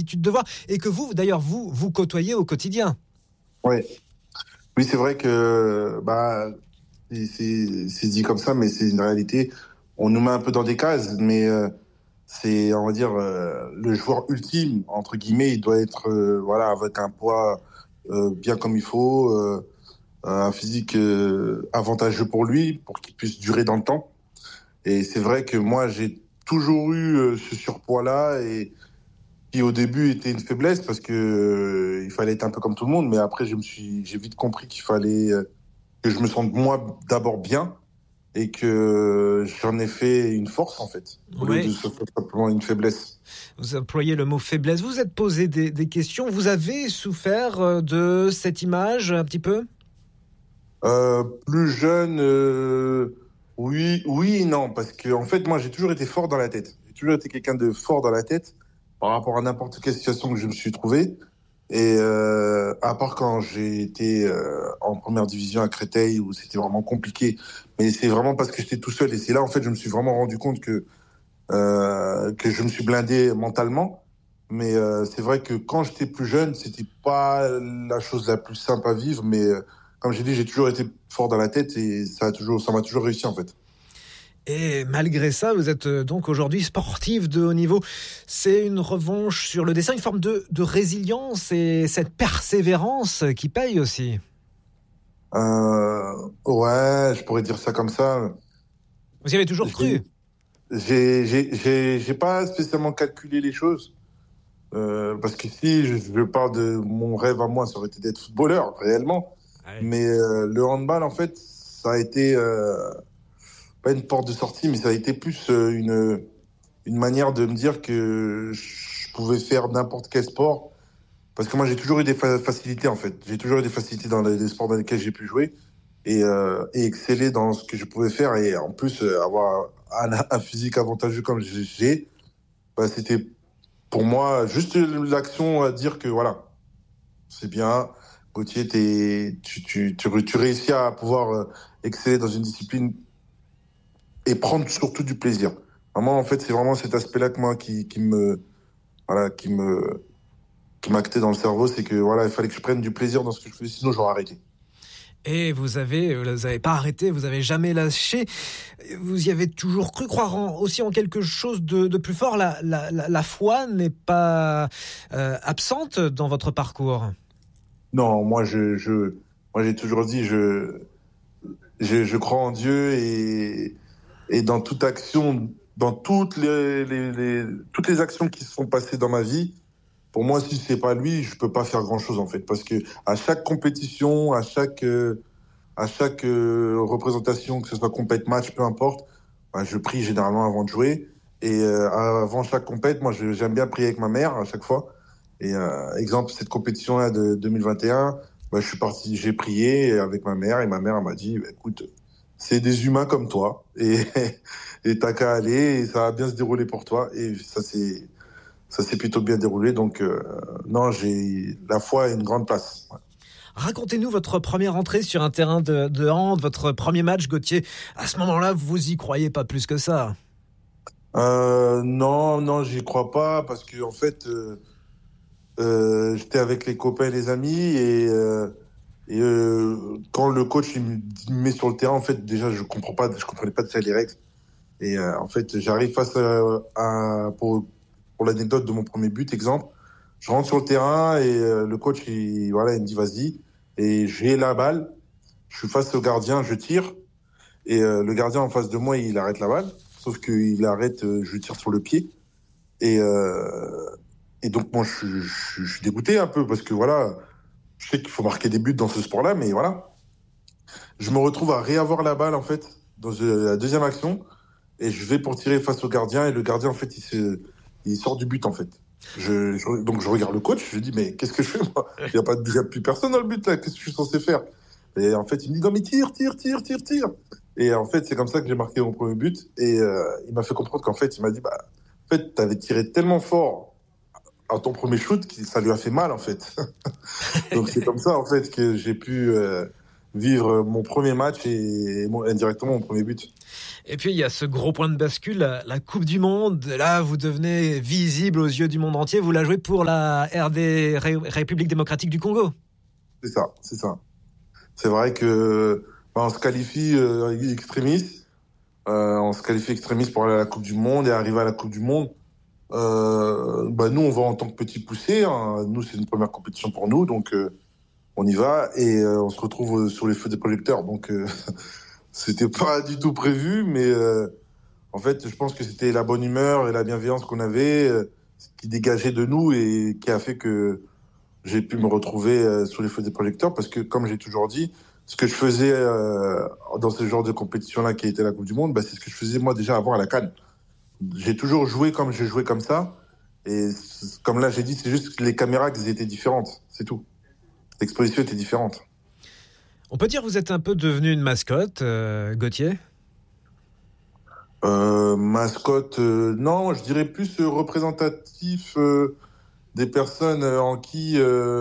l'habitude de voir et que vous, d'ailleurs, vous côtoyez au quotidien. Ouais. Oui, c'est vrai que c'est dit comme ça, mais c'est une réalité. On nous met un peu dans des cases, mais c'est, on va dire, le joueur ultime, entre guillemets, il doit être voilà, avec un poids bien comme il faut, un physique avantageux pour lui, pour qu'il puisse durer dans le temps. Et c'est vrai que moi, j'ai toujours eu ce surpoids-là et qui au début était une faiblesse parce que il fallait être un peu comme tout le monde, mais après j'ai vite compris qu'il fallait que je me sente moi d'abord bien et que j'en ai fait une force en fait, au lieu de Oui, se faire simplement une faiblesse. vous employez le mot faiblesse. Vous vous êtes posé des questions. Vous avez souffert de cette image un petit peu? Plus jeune, oui, oui et non, parce que en fait moi j'ai toujours été fort dans la tête. J'ai toujours été quelqu'un de fort dans la tête par rapport à n'importe quelle situation que je me suis trouvé. Et à part quand j'ai été en première division à Créteil où c'était vraiment compliqué, mais c'est vraiment parce que j'étais tout seul et c'est là en fait je me suis vraiment rendu compte que je me suis blindé mentalement. Mais c'est vrai que quand j'étais plus jeune, c'était pas la chose la plus simple à vivre, mais comme j'ai dit, j'ai toujours été fort dans la tête et ça m'a toujours réussi en fait. Et malgré ça, vous êtes donc aujourd'hui sportif de haut niveau. C'est une revanche sur le dessin, une forme de résilience et cette persévérance qui paye aussi. Ouais, je pourrais dire ça comme ça. Vous y avez toujours J'ai cru. j'ai pas spécialement calculé les choses. Parce que si je parle de mon rêve à moi, ça aurait été d'être footballeur, réellement. Ouais. Mais le handball, en fait, ça a été pas une porte de sortie, mais ça a été plus une manière de me dire que je pouvais faire n'importe quel sport. Parce que moi, j'ai toujours eu des facilités, en fait. J'ai toujours eu des facilités dans les sports dans lesquels j'ai pu jouer et exceller dans ce que je pouvais faire. Et en plus, avoir un physique avantageux comme j'ai, bah, c'était pour moi juste l'action à dire que voilà, c'est bien. Gauthier, tu réussis à pouvoir exceller dans une discipline et prendre surtout du plaisir. Vraiment, en fait, c'est vraiment cet aspect-là que moi voilà, qui m'actait dans le cerveau, c'est que voilà, il fallait que je prenne du plaisir dans ce que je faisais, sinon j'aurais arrêté. Et vous avez pas arrêté, vous avez jamais lâché. Vous y avez toujours cru, croire aussi en quelque chose de plus fort. La foi n'est pas absente dans votre parcours. Non, moi j'ai toujours dit, je crois en Dieu et dans toute action, dans toutes les actions qui se sont passées dans ma vie, pour moi, si c'est pas lui, je peux pas faire grand-chose en fait, parce que à chaque compétition, à chaque représentation, que ce soit compète match, peu importe, bah, je prie généralement avant de jouer. Et avant chaque compète, moi, j'aime bien prier avec ma mère à chaque fois. Et exemple, cette compétition-là de 2021, bah, je suis parti, j'ai prié avec ma mère et ma mère elle m'a dit, bah, écoute, c'est des humains comme toi et et t'as qu'à aller et ça va bien se dérouler pour toi. Et ça s'est plutôt bien déroulé. Donc non, j'ai la foi a une grande place. Ouais. Racontez-nous votre première entrée sur un terrain de hand, votre premier match, Gauthier. À ce moment-là, vous y croyez pas plus que ça. Non, non, j'y crois pas parce que en fait, j'étais avec les copains et les amis et quand le coach il me met sur le terrain, en fait, déjà je comprenais pas déjà les règles. Et en fait, j'arrive face pour l'anecdote de mon premier but, exemple, je rentre sur le terrain et le coach voilà, il me dit vas-y et j'ai la balle, je suis face au gardien, je tire et le gardien en face de moi il arrête la balle, sauf qu'il arrête, je tire sur le pied. Et, et donc, moi, je suis dégoûté un peu parce que voilà, je sais qu'il faut marquer des buts dans ce sport-là, mais voilà. Je me retrouve à réavoir la balle, en fait, dans la deuxième action, et je vais pour tirer face au gardien, et le gardien, en fait, il sort du but, en fait. Donc, je regarde le coach, je lui dis, mais qu'est-ce que je fais, moi? Il y a plus personne dans le but, là, qu'est-ce que je suis censé faire? Et en fait, il me dit, non, mais tire, tire, tire, tire, tire. Et en fait, c'est comme ça que j'ai marqué mon premier but, et il m'a fait comprendre qu'en fait, il m'a dit, bah, en fait, t'avais tiré tellement fort à ton premier shoot, ça lui a fait mal en fait. Donc c'est comme ça en fait que j'ai pu vivre mon premier match et indirectement mon premier but. Et puis il y a ce gros point de bascule, la Coupe du Monde. Là, vous devenez visible aux yeux du monde entier. Vous la jouez pour la République démocratique du Congo. C'est ça, c'est ça. C'est vrai que on se qualifie extrémistes. On se qualifie extrémistes pour aller à la Coupe du Monde et arriver à la Coupe du Monde. Nous, on va en tant que petits poussés. Hein. Nous, c'est une première compétition pour nous, donc on y va et on se retrouve sur les feux des projecteurs. Donc, c'était pas du tout prévu, mais en fait, je pense que c'était la bonne humeur et la bienveillance qu'on avait qui dégageait de nous et qui a fait que j'ai pu me retrouver sous les feux des projecteurs parce que, comme j'ai toujours dit, ce que je faisais dans ce genre de compétition-là qui était la Coupe du Monde, c'est ce que je faisais moi déjà avant à la CAN. J'ai toujours joué comme j'ai joué comme ça. Et comme là, j'ai dit, c'est juste que les caméras qui étaient différentes. C'est tout. L'exposition était différente. On peut dire que vous êtes un peu devenu une mascotte, Gauthier ? Mascotte, non, je dirais plus représentatif des personnes en qui,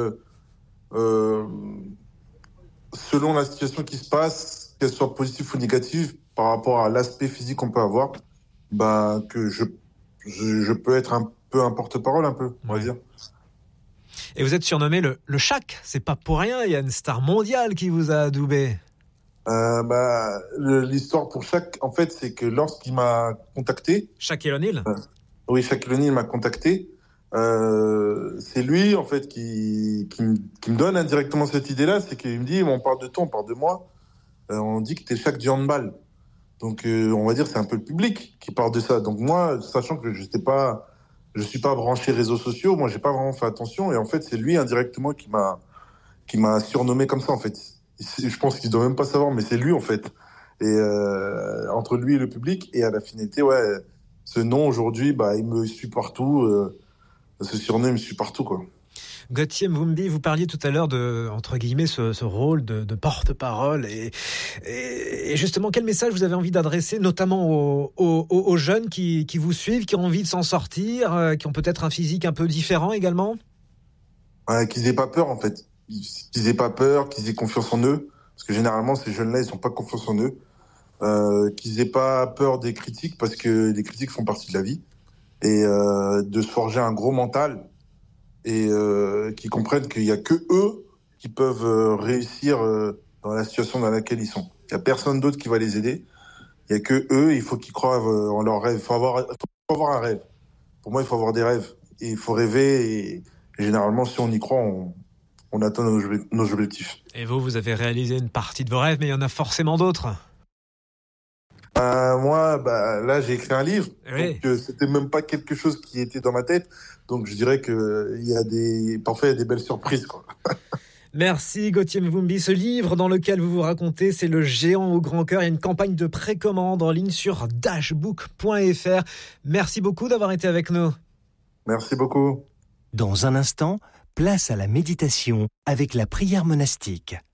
selon la situation qui se passe, qu'elle soit positive ou négative, par rapport à l'aspect physique qu'on peut avoir, que je peux être un peu un porte-parole, on va dire. Et vous êtes surnommé le Shaq, c'est pas pour rien, il y a une star mondiale qui vous a adoubé. L'histoire pour Shaq, en fait, c'est que lorsqu'il m'a contacté... Shaquille O'Neal Oui, Shaquille O'Neal m'a contacté. C'est lui, en fait, qui me donne indirectement cette idée-là. C'est qu'il me dit, on parle de toi, on parle de moi. On dit que t'es Shaq du handball. Donc, on va dire, c'est un peu le public qui parle de ça. Donc, moi, sachant que je suis pas branché réseaux sociaux, moi, j'ai pas vraiment fait attention. Et en fait, c'est lui, indirectement, qui m'a surnommé comme ça, en fait. Je pense qu'il doit même pas savoir, mais c'est lui, en fait. Et entre lui et le public, et à la finalité, ce nom, aujourd'hui, il me suit partout. Ce surnom, il me suit partout, quoi. Gauthier Mvumbi, vous parliez tout à l'heure de, entre guillemets, ce rôle de porte-parole. Et justement, quel message vous avez envie d'adresser, notamment aux jeunes qui vous suivent, qui ont envie de s'en sortir, qui ont peut-être un physique un peu différent également ? Qu'ils aient pas peur, en fait. Qu'ils aient pas peur, qu'ils aient confiance en eux. Parce que généralement, ces jeunes-là, ils n'ont pas confiance en eux. Qu'ils aient pas peur des critiques, parce que les critiques font partie de la vie. Et de se forger un gros mental. Et qu'ils comprennent qu'il n'y a que eux qui peuvent réussir dans la situation dans laquelle ils sont. Il n'y a personne d'autre qui va les aider. Il n'y a que eux, il faut qu'ils croient en leurs rêves. Il faut avoir un rêve. Pour moi, il faut avoir des rêves. Et il faut rêver. Et généralement, si on y croit, on atteint nos objectifs. Et vous avez réalisé une partie de vos rêves, mais il y en a forcément d'autres. Moi, là, j'ai écrit un livre. Oui. Donc, c'était même pas quelque chose qui était dans ma tête. Donc, je dirais que parfois, il y a des belles surprises, quoi. Merci Gauthier Mvumbi. Ce livre dans lequel vous vous racontez, c'est Le Géant au grand cœur. Il y a une campagne de précommande en ligne sur dashbook.fr. Merci beaucoup d'avoir été avec nous. Merci beaucoup. Dans un instant, place à la méditation avec la prière monastique.